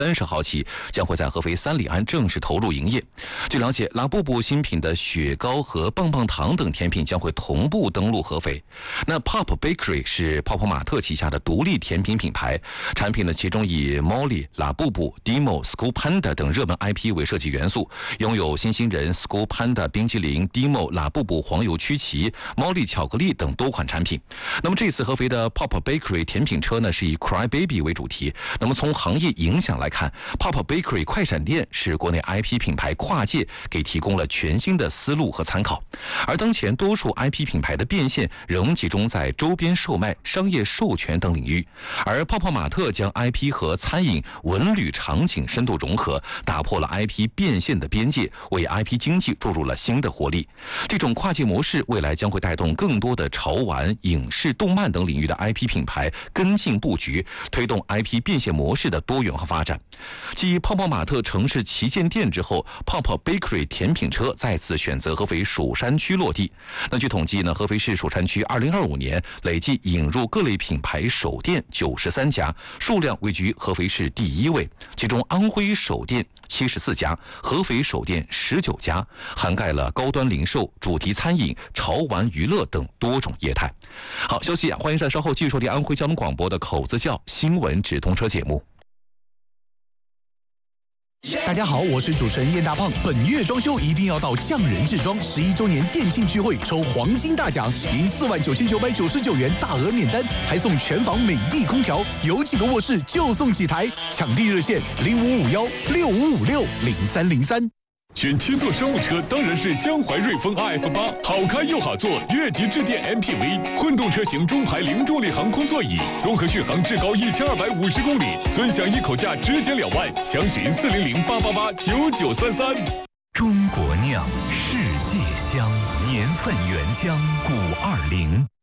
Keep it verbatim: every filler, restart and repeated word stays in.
三十号起将会在合肥三里岸正式投入营业。据了解，拉布布新品的雪糕和棒棒糖等甜品将会同步登陆合肥。那 Pop Bakery 是泡泡玛特旗下的独立甜品品牌，产品呢其中以 Molly、拉布布、Dimo、School Panda 等热门 I P 为设计元素，拥有新星人、School Panda 冰淇淋、Dimo、拉布布黄油曲奇、Molly 巧克力等多款产品。那么这次合肥的 Pop Bakery 甜品车呢是以 Cry Baby 为主题。那么从行业影响来看， Pop Bakery 快闪店是国内 I P 品牌跨界给提供了全新的思路和参考。而当前多数 I P 品牌的变现仍集中在周边售卖、商业授权等领域，而泡泡玛特将 I P 和餐饮、文旅场景深度融合，打破了 I P 变现的边界，为 I P 经济注入了新的活力。这种跨界模式未来将会带动更多的潮玩、影视、动漫等领域的 I P 品牌跟进布局，推动 I P 变现模式的多元化发展。继泡泡玛特城市旗舰店之后，泡泡 Bakery 甜品车再次选择合肥蜀山区落地。那据统计呢，合肥市蜀山区二零二五年累计引入各类品牌首店九十三家，数量位居合肥市第一位。其中安徽首店七十四家，合肥首店十九家，涵盖了高端零售、主题餐饮、潮玩娱乐等多种业态。好，消息啊，欢迎在稍后继续收听安徽交通广播的口子窖新闻直通车节目。 大家好，我是主持人燕大胖。本月装修一定要到匠人制装十一周年店庆聚会抽黄金大奖，赢四万九千九百九十九元大额免单，还送全房美的空调，有几个卧室就送几台。抢地热线零五五幺六五五六零三零三。 选七座商务车当然是江淮瑞风 R F 八，好开又好坐，越级致电 M P V， 混动车型中排零重力航空座椅，综合续航至高一千二百五十公里，尊享一口价直减两万，详询四零零八八八九九三三。 中国酿，世界香，年份原浆，古二零。